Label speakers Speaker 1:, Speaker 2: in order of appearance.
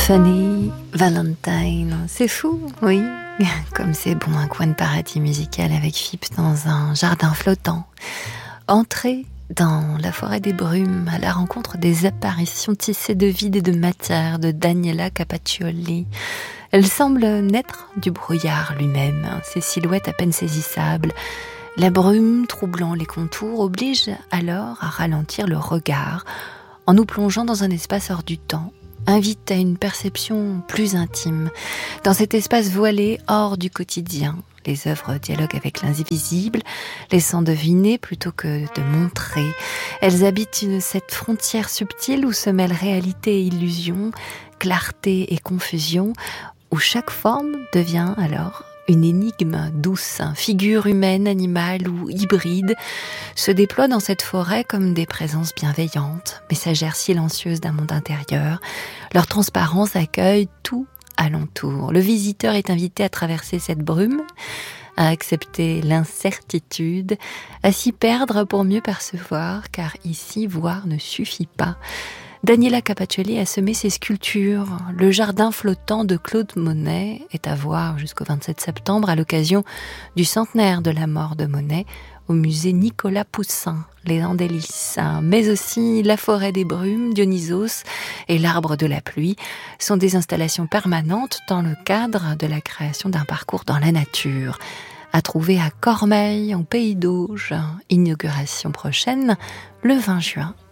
Speaker 1: Funny Valentine, c'est fou, oui. Comme c'est bon, un coin de paradis musical avec Phipps dans un jardin flottant. Entrer dans la forêt des brumes à la rencontre des apparitions tissées de vide et de matière de Daniela Capaccioli. Elle semble naître du brouillard lui-même, ses silhouettes à peine saisissables. La brume troublant les contours oblige alors à ralentir le regard en nous plongeant dans un espace hors du temps, invite à une perception plus intime. Dans cet espace voilé hors du quotidien, les œuvres dialoguent avec l'invisible, laissant deviner plutôt que de montrer. Elles habitent cette frontière subtile où se mêlent réalité et illusion, clarté et confusion, où chaque forme devient alors une énigme douce. Figure humaine, animale ou hybride se déploient dans cette forêt comme des présences bienveillantes, messagères silencieuses d'un monde intérieur. Leur transparence accueille tout alentour. Le visiteur est invité à traverser cette brume, à accepter l'incertitude, à s'y perdre pour mieux percevoir, car ici, voir ne suffit pas. Daniela Capaccioli a semé ses sculptures. Le jardin flottant de Claude Monet est à voir jusqu'au 27 septembre à l'occasion du centenaire de la mort de Monet au musée Nicolas Poussin, les Andelys. Mais aussi La forêt des brumes, Dionysos et l'Arbre de la pluie sont des installations permanentes dans le cadre de la création d'un parcours dans la nature. À trouver à Cormeilles, en Pays d'Auge. Inauguration prochaine, le 20 juin.